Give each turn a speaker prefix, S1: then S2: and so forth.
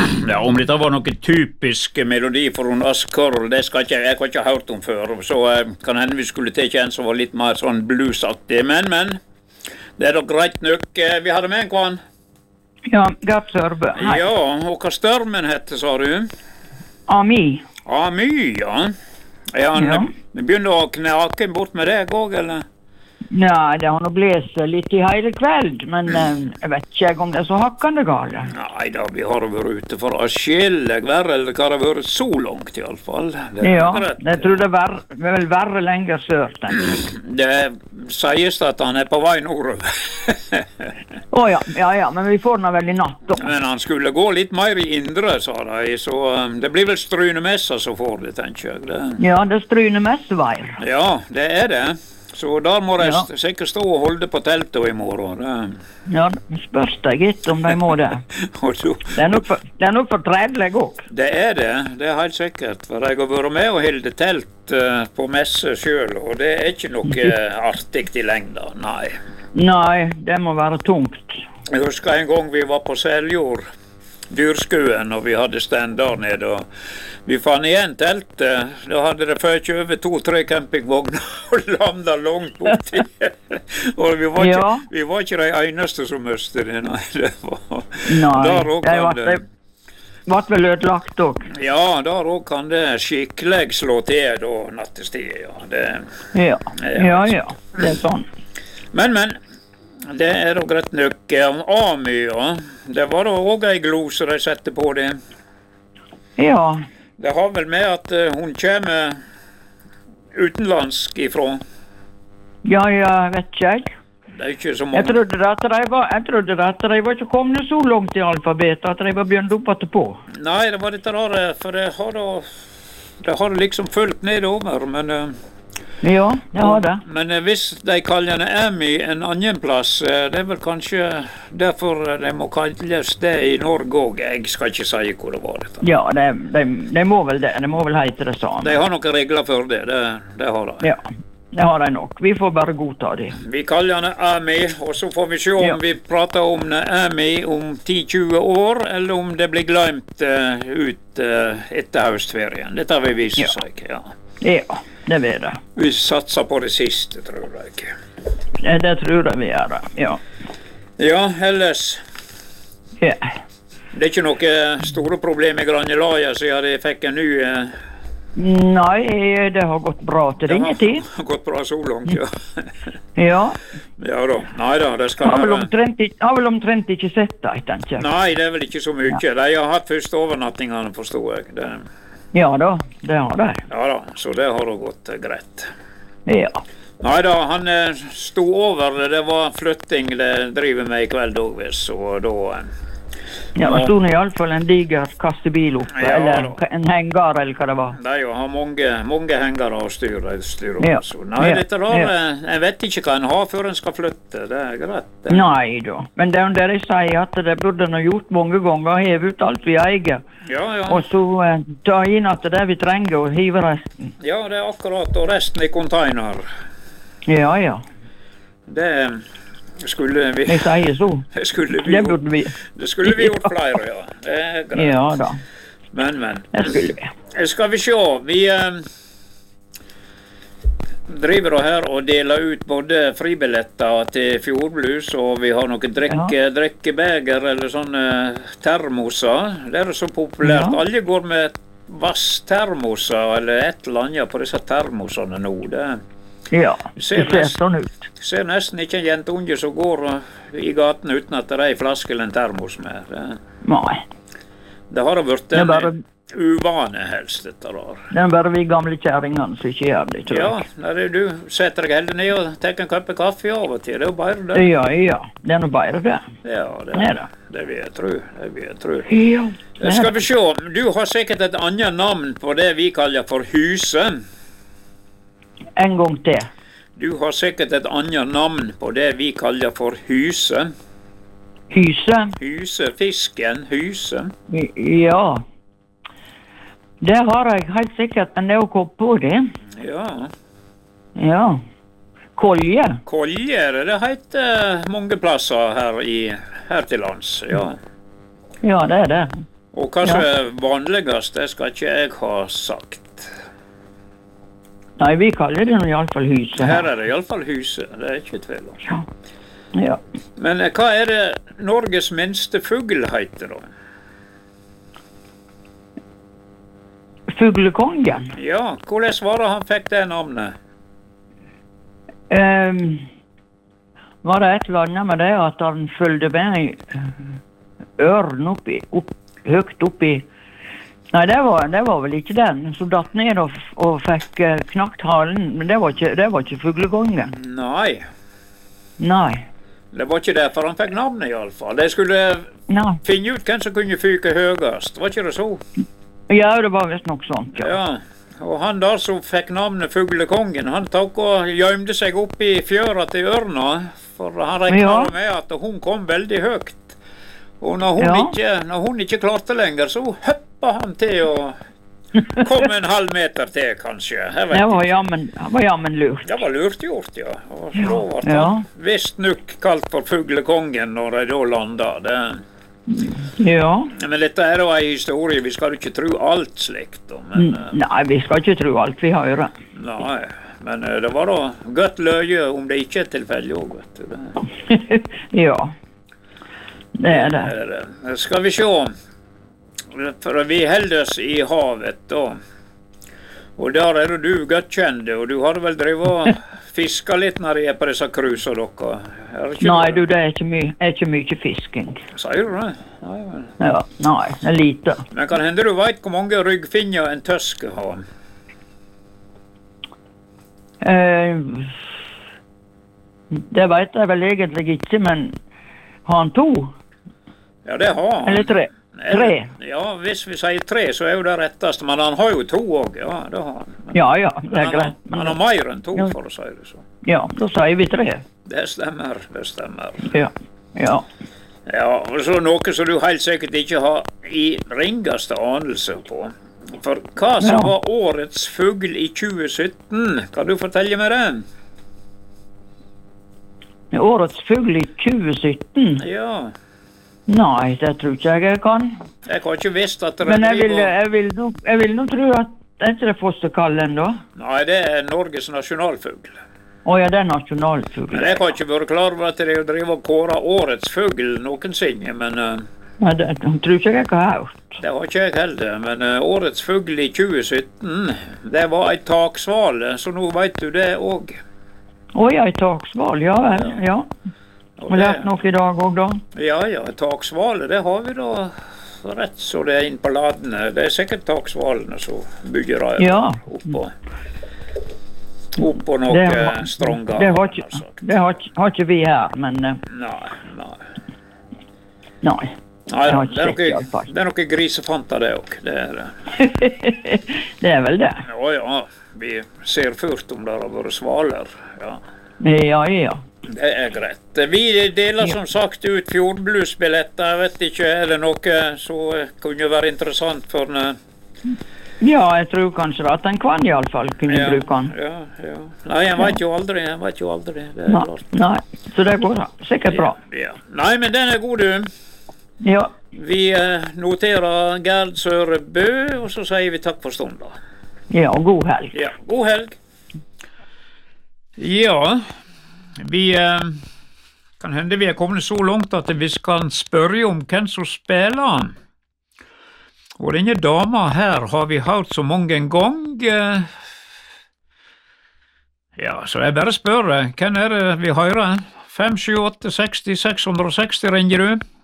S1: Ja, om dette var noe typisk melodi for hun Askerl, det skal ikke, jeg har ikke hørt om før, så kan hende vi skulle til en som var litt mer sånn bluesaktig, men, det er da greit nok. Vi hadde med en kvann.
S2: Ja, Gert Sørbø. Hei.
S1: Ja, og hva størmen hette, sa du?
S2: Ami.
S1: Ami, ja. Ja, han begynner å knake bort med deg òg, eller?
S2: Nei, det har nå blæst litt i hele kveld, men jeg vet ikke om det er så hakkende gale.
S1: Nei da, vi har vært ute for å skille verre, eller hva det har vært så langt i alle fall.
S2: Ja, jeg tror det er vel verre lenger sør, tenker jeg.
S1: Det sies at han er på vei nordover.
S2: Ja, men vi får den vel i natt da.
S1: Men han skulle gå litt mer i indre, sa de, så det blir vel Strynemessa som får det, tenker jeg.
S2: Ja, det er Strynemessveir.
S1: Ja, det er det. Så der må de sikkert stå og holde på teltet i morgen.
S2: Ja, det spørs deg gitt om de må det. Det er nok for trevelig også.
S1: Det er helt sikkert. For jeg har vært med og holdt telt på messe selv, og det er ikke noe artig i lengda, nei.
S2: Nei, det må være tungt.
S1: Jeg husker en gang vi var på Seljord, dyrskuen, og vi hadde stand der nede, og vi fann igjen teltet. Da hadde det ført over 2-3 campingvogner og landa langt borti. Og vi var ikke de eneste som møste det, nei. Det var
S2: vel ødelagt også.
S1: Ja, der også kan det skikkelig slå til da, nattestid, ja.
S2: Ja, det er sånn.
S1: Men, det er da greit nok. Ami, ja. Det var da også en glose de sette på det.
S2: Ja.
S1: Det har vel med at hun kommer utenlandsk ifra.
S2: Ja, vet ikke jeg.
S1: Det er ikke så mange.
S2: Jeg trodde at de var ikke kommet så langt i alfabetet, at de var begynt opp etterpå.
S1: Nei, det var dette rare, for det har liksom fulgt nedover, men...
S2: Ja, det har det.
S1: Men hvis de kaller henne Ami en annen plass, det er vel kanskje derfor de må kalles det i Norge også. Jeg skal ikke si hvor det var dette.
S2: Ja, de må vel det. De må vel hete det samme.
S1: De har noen regler for det, det har de.
S2: Ja, det har de nok. Vi får bare godta det.
S1: Vi kaller henne Ami, og så får vi se om vi prater om Ami om 10-20 år, eller om det blir glemt ut etter høstferien. Dette vil vise seg, ja.
S2: Ja, det vil det.
S1: Vi satser på det siste, tror jeg.
S2: Det tror jeg vi gjør, ja.
S1: Ja, ellers.
S2: Ja.
S1: Det er ikke noe store problem i Granjelaja, siden de fikk en ny...
S2: Nei, det har gått bra til denne tid.
S1: Det har gått bra så langt, ja.
S2: Ja.
S1: Ja da, nei da, det skal være...
S2: Har vel omtrent ikke sett det, tenker jeg.
S1: Nei, det er vel ikke så mye. De har hatt første overnattingene, forstår jeg.
S2: Ja da, det har de.
S1: Ja da, så det har da gått greit.
S2: Ja.
S1: Nei da, han stod over, det var flytting det driver med i kveld også, så da...
S2: Ja, det stod i alle fall en diger kastebil oppe, eller en hengar, eller hva det var.
S1: De har mange hengere å styre også. Nei, dette da, jeg vet ikke hva en har før en skal flytte, det er greit.
S2: Nei da, men det er jo det de sier, at det burde en ha gjort mange ganger, heve ut alt vi eier.
S1: Ja.
S2: Og så ta inn at det vi trenger, og hive resten.
S1: Ja, det er akkurat, og resten i container.
S2: Ja.
S1: Det skulle vi...
S2: Jeg sier så. Det skulle vi
S1: gjort flere, ja. Det er greit.
S2: Ja da.
S1: Men.
S2: Det skulle vi.
S1: Skal vi se, vi driver her og deler ut både fribilletter til Fjordblues, og vi har noen drikkebeger eller sånne termoser. Det er så populært. Alle går med vasstermoser eller et eller annet på disse termosene nå.
S2: Ja, det ser sånn ut.
S1: Ser nesten ikke en jentunge som går i gaten uten at det er en flaske eller en termos med.
S2: Nei.
S1: Det har vært en uvane helst, dette der.
S2: Det er bare vi gamle kjæringene som ikke gjør det, tror jeg.
S1: Ja, du setter deg heldig ned og tar en kopp kaffe av og til, det er jo bare det.
S2: Ja, det er noe bare det.
S1: Ja, det vil jeg tro.
S2: Ja.
S1: Skal vi se, du har sikkert et annet navn på det vi kaller for huset.
S2: En gang til.
S1: Du har sikkert et annet navn på det vi kaller for huset.
S2: Huset?
S1: Fisken, huset.
S2: Ja. Det har jeg helt sikkert, men det er å komme på det. Ja. Kolje.
S1: Koljer, det heter mange plasser her til lands, ja.
S2: Ja, det er det.
S1: Og hva som er vanligast, det skal ikke jeg ha sagt.
S2: Nei, vi kaller det i alle fall huset.
S1: Her er det i alle fall huset, det er ikke tvil om.
S2: Ja. Ja.
S1: Men hva er det Norges minste fugl heter da?
S2: Fuglekongen.
S1: Ja, hvordan var det han fikk det navnet?
S2: Var det et eller annet med det at han følte med ørn høyt oppi. Nei, det var vel ikke den som datt ned og fikk knakt halen, men det var ikke fuglekongen.
S1: Nei.
S2: Nei.
S1: Det var ikke derfor han fikk navnet i alle fall. De skulle finne ut hvem som kunne fyke høyest, var ikke det så?
S2: Ja, det var visst nok sånt, ja.
S1: Ja, og han der som fikk navnet Fuglekongen, han tok og gjemte seg opp i fjøra til ørna, for han regnet med at hun kom veldig høyt. Og når hun ikke klarte lenger, så høppa han til og kom en halv meter til, kanskje.
S2: Det var jammen lurt.
S1: Det var lurt gjort, ja. Og så var han visst nok kalt for Fuglekongen når de da landet.
S2: Ja.
S1: Men dette er jo en historie, vi skal ikke tro alt slikt. Men,
S2: nei, vi skal ikke tro alt vi hører.
S1: Nei, men det var da godt løye om det ikke er tilfeldig også, vet du. Det.
S2: Ja, det er det.
S1: Skal vi se, for vi holder oss i havet da. Og der er du godt kjent, og du har vel drevet og fisket litt når de er på disse cruiser dere?
S2: Nei, du, det er ikke mye fisking.
S1: Sier du det? Nei,
S2: ja, nei, det er lite.
S1: Men kan hende du vet hvor mange ryggfinner en tøske har?
S2: Det vet jeg vel egentlig ikke, men har han 2?
S1: Ja, det har han.
S2: Eller 3? 3?
S1: Ja, hvis vi sier 3, så er jo det rettest, men han har jo 2 også, ja, det har han. Men,
S2: ja, det er greit.
S1: Han har mer enn 2, for å si det så.
S2: Ja, da sier vi 3.
S1: Det stemmer, det stemmer.
S2: Ja. Ja,
S1: og så noe som du helt sikkert ikke har i ringeste anelse på. For hva som var årets fugl i 2017, kan du fortelle meg det?
S2: Årets fugl i 2017?
S1: Ja.
S2: Nei, det tror ikke jeg kan.
S1: Jeg har ikke visst at det
S2: men jeg vil nå tro at det er ikke det fossekallen da. Nei,
S1: det er Norges nasjonalfugl.
S2: Ja, det er nasjonalfugl.
S1: Men jeg har ikke vært klar over at de driver og kårer årets fugl noensinne, men...
S2: Nei, det tror ikke jeg har hørt.
S1: Det har ikke jeg heller, men årets fugl i 2017, det var en taksvale, så nå vet du det også.
S2: En taksvale, ja vel, ja. Har du lært noe i dag også da?
S1: Ja, taksvale, det har vi da rett så det er inn på ladene. Det er sikkert taksvalene som bygger oppå noe stronga.
S2: Det har ikke vi her, men... Nei.
S1: Det er noe grisefanter det også, det er det.
S2: Det er vel det.
S1: Ja, vi ser først om det har vært svaler, ja.
S2: Ja.
S1: Det er greit. Vi deler som sagt ut fjordbluesbilletter. Jeg vet ikke, er det noe som kunne være interessant for en...
S2: Ja, jeg tror kanskje at en kan i alle fall kunne bruke den.
S1: Ja. Nei, jeg vet jo aldri. Det er klart.
S2: Nei, så det går da. Sikkert bra.
S1: Ja. Nei, men den er god, du.
S2: Ja.
S1: Vi noterer Gerd Sørebø, og så sier vi takk for stunden.
S2: Ja, og god helg.
S1: Ja, god helg. Ja, vi kan hende vi er kommet så langt at vi kan spørre om hvem som spiller. Og denne dama her har vi hørt så mange ganger. Ja, så jeg bare spør, hvem er det vi hører? 5, 7, 8, 60, 660 ringer du?